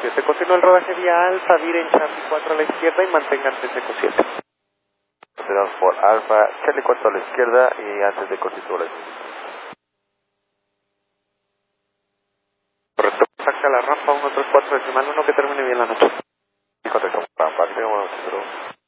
7. Continúa el rodaje vía Alfa, viren Charlie 4 a la izquierda y manténganse seco 7. Serán por Alfa, Charlie 4 a la izquierda y antes de continuar. Correcto, saca la rampa 134 decimal 1 que termine bien la noche. Y contestamos rampa, tenemos